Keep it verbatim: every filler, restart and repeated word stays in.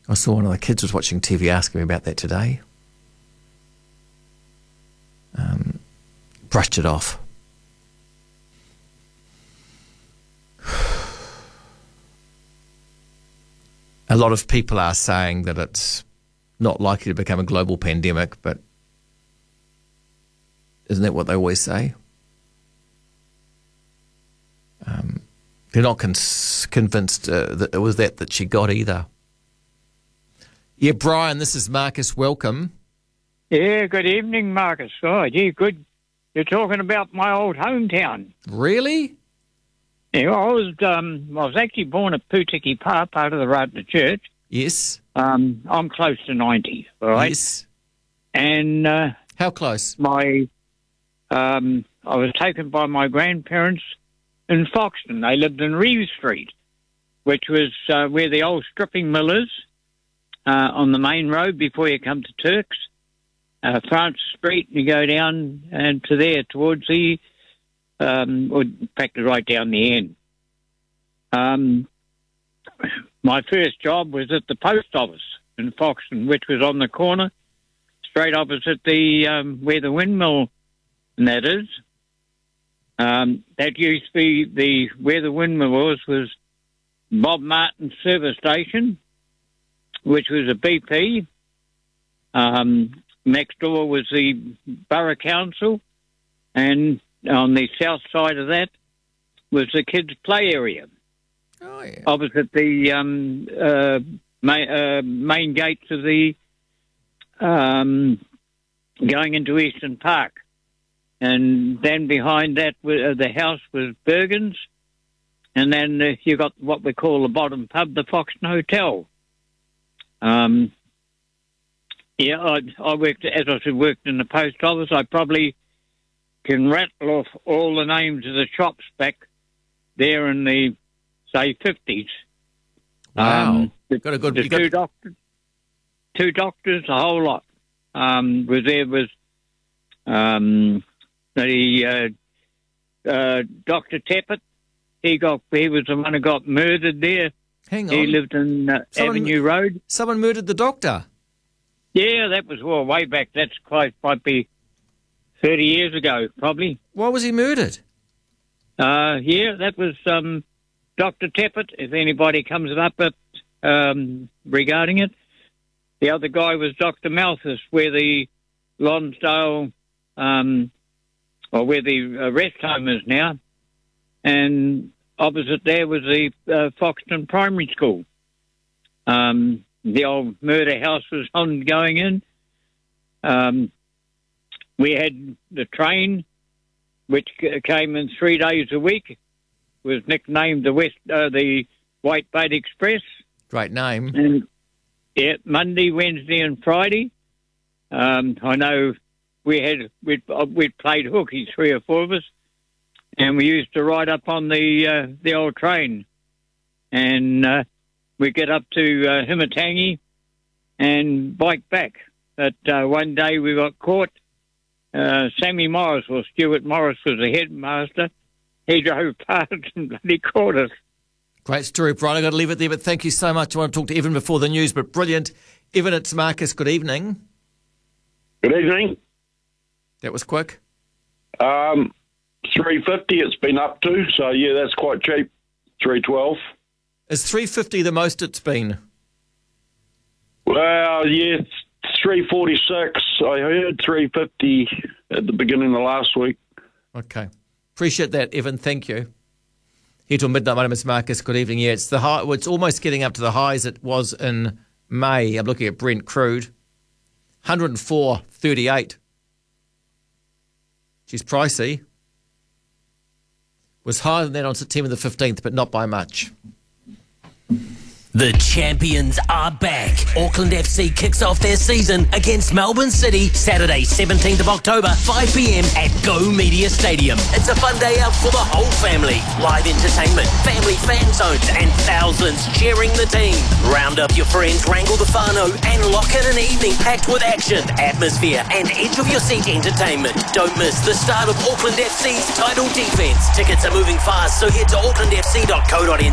I saw one of the kids was watching T V asking me about that today. Um, brushed it off. A lot of people are saying that it's not likely to become a global pandemic, but isn't that what they always say? Um, they're not con- convinced uh, that it was that that she got either. Yeah, Brian, this is Marcus. Welcome. Yeah, good evening, Marcus. Oh, gee, good. You're talking about my old hometown. Really? Yeah, I was um, I was actually born at Putiki Pa, part of the Ratna Church. Yes. Um, I'm close to ninety, all right? Yes. And uh, how close? My, um, I was taken by my grandparents in Foxton. They lived in Reeves Street, which was uh, where the old stripping mill is, uh, on the main road before you come to Turks. Uh, Francis Street, and you go down and to there towards the, um, or in fact, right down the end. Um, my first job was at the post office in Foxton, which was on the corner, straight opposite the um, where the windmill and that is. Um, that used to be the where the windmill was was Bob Martin Service Station, which was a B P. Um, next door was the Borough Council, and on the south side of that was the kids' play area. Oh, yeah. Opposite the um, uh, main, uh, main gates of the um, going into Eastern Park. And then behind that, uh, the house was Bergen's. And then uh, you got what we call the bottom pub, the Foxton Hotel. Um, yeah, I, I worked, as I said, worked in the post office. I probably can rattle off all the names of the shops back there in the, say, fifties. Wow. Um, the, got a good... The you got... two, doctors, two doctors, a whole lot. Um, was there was um, the uh, uh, Doctor Teppert. He got he was the one who got murdered there. Hang on. He lived in uh, someone, Avenue Road. Someone murdered the doctor? Yeah, that was well way back. That's quite might be thirty years ago, probably. Why was he murdered? Uh, yeah, that was um, Doctor Teppert. If anybody comes up at, um, regarding it, the other guy was Doctor Malthus, where the Lonsdale, um, or where the uh, rest home is now, and opposite there was the uh, Foxton Primary School. Um, the old murder house was ongoing in. Um, we had the train, which came in three days a week, was nicknamed the West, uh, the White Bait Express. Great name. And yeah, Monday, Wednesday, and Friday. Um, I know we had we'd, we'd played hooky, three or four of us, and we used to ride up on the uh, the old train, and uh, we get up to uh, Himatangi and bike back. But uh, one day we got caught. Uh, Sammy Morris, or Stuart Morris, was the headmaster. He drove past and bloody caught us. Great story, Brian. I've got to leave it there, but thank you so much. I want to talk to Evan before the news, but brilliant. Evan, it's Marcus. Good evening. Good evening. That was quick. Um, three fifty it's been up to, so yeah, that's quite cheap. three twelve. Is three fifty the most it's been? Well, yeah, it's three forty-six. I heard three fifty at the beginning of last week. Okay. Appreciate that, Evan. Thank you. Here till midnight, my name is Marcus. Good evening. Yeah, it's the high. Well, it's almost getting up to the highs it was in May. I'm looking at Brent crude, one oh four thirty-eight. She's pricey. Was higher than that on September the fifteenth, but not by much. The champions are back. Auckland F C kicks off their season against Melbourne City Saturday, seventeenth of October, five p.m. at Go Media Stadium. It's a fun day out for the whole family. Live entertainment, family fan zones, and thousands cheering the team. Round up your friends, wrangle the whānau, and lock in an evening packed with action, atmosphere, and edge of your seat entertainment. Don't miss the start of Auckland F C's title defence. Tickets are moving fast, so head to auckland f c dot co dot n z